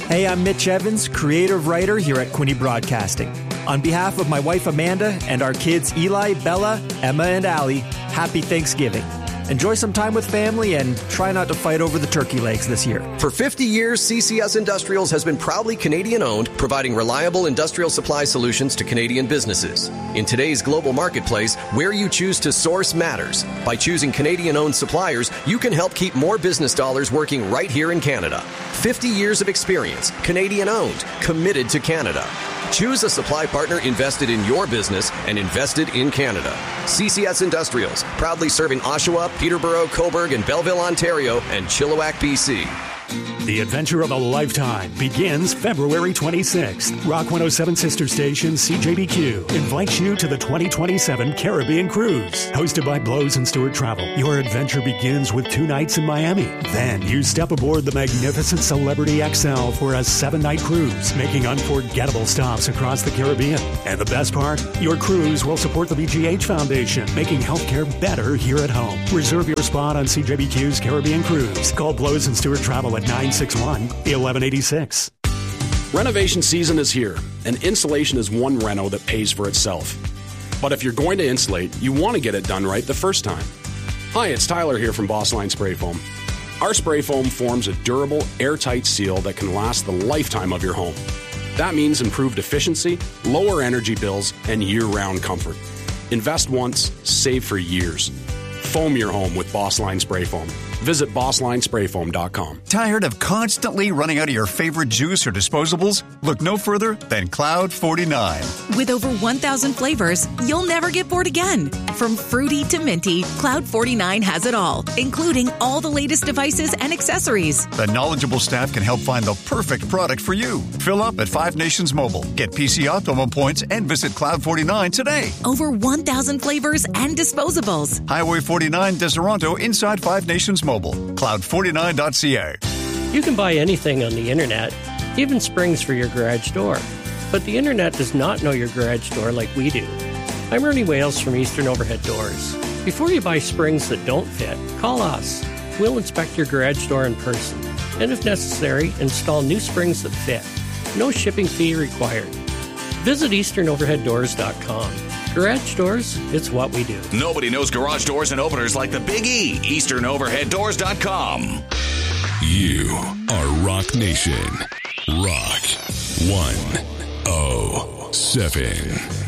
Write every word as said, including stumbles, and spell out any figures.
Hey, I'm Mitch Evans, creative writer here at Quinte Broadcasting. On behalf of my wife Amanda and our kids Eli, Bella, Emma, and Allie, happy Thanksgiving. Enjoy some time with family and try not to fight over the turkey legs this year. For fifty years, C C S Industrials has been proudly Canadian-owned, providing reliable industrial supply solutions to Canadian businesses. In today's global marketplace, where you choose to source matters. By choosing Canadian-owned suppliers, you can help keep more business dollars working right here in Canada. fifty years of experience, Canadian-owned, committed to Canada. Choose a supply partner invested in your business and invested in Canada. C C S Industrials, proudly serving Oshawa, Peterborough, Cobourg, and Belleville, Ontario, and Chilliwack, B C. The adventure of a lifetime begins February twenty-sixth. Rock one oh seven sister station C J B Q invites you to the twenty twenty-seven Caribbean Cruise. Hosted by Blows and Stewart Travel, your adventure begins with two nights in Miami. Then you step aboard the magnificent Celebrity X L for a seven-night cruise, making unforgettable stops across the Caribbean. And the best part? Your cruise will support the B G H Foundation, making healthcare better here at home. Reserve your spot on C J B Q's Caribbean Cruise. Call Blows and Stewart Travel at nine six one, eleven eighty-six. Renovation season is here, and insulation is one reno that pays for itself. But if you're going to insulate, you want to get it done right the first time. Hi, it's Tyler here from Boss Line Spray Foam. Our spray foam forms a durable, airtight seal that can last the lifetime of your home. That means improved efficiency, lower energy bills, and year-round comfort. Invest once, save for years. Foam your home with Boss Line Spray Foam. Visit boss line spray foam dot com. Tired of constantly running out of your favorite juice or disposables? Look no further than Cloud forty-nine. With over one thousand flavors, you'll never get bored again. From fruity to minty, Cloud forty-nine has it all, including all the latest devices and accessories. The knowledgeable staff can help find the perfect product for you. Fill up at Five Nations Mobile. Get P C Optimum points and visit Cloud forty-nine today. Over one thousand flavors and disposables. Highway forty-nine, Deseronto, inside Five Nations Mobile. cloud forty-nine dot c a. You can buy anything on the internet, even springs for your garage door. But the internet does not know your garage door like we do. I'm Ernie Wales from Eastern Overhead Doors. Before you buy springs that don't fit, call us. We'll inspect your garage door in person, and if necessary, install new springs that fit. No shipping fee required. Visit eastern overhead doors dot com. Garage doors, it's what we do. Nobody knows garage doors and openers like the Big E. eastern overhead doors dot com. You are Rock Nation. Rock one oh seven.